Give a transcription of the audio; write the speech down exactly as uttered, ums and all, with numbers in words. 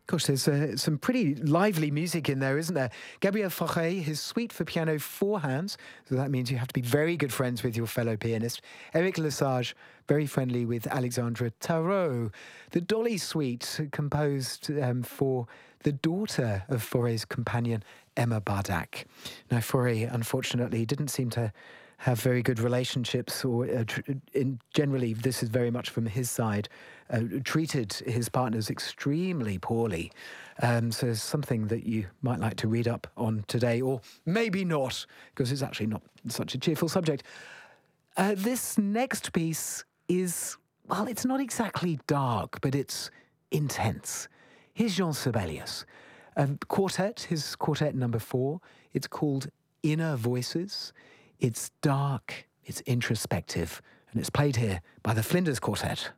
Gosh, there's uh, some pretty lively music in there, isn't there? Gabriel Fauré, his suite for piano, four hands. So that means you have to be very good friends with your fellow pianist. Eric Lesage, very friendly with Alexandre Tarot. The Dolly suite, composed um, for the daughter of Fauré's companion, Emma Bardac. Now, Fauré, unfortunately, didn't seem to have very good relationships, or uh, tr- in generally, this is very much from his side, uh, treated his partners extremely poorly. Um, so it's something that you might like to read up on today, or maybe not, because it's actually not such a cheerful subject. Uh, this next piece is, well, it's not exactly dark, but it's intense. Here's Jean Sibelius. Um, quartet, his quartet number four. It's called Inner Voices. It's dark, it's introspective, and it's played here by the Flinders Quartet.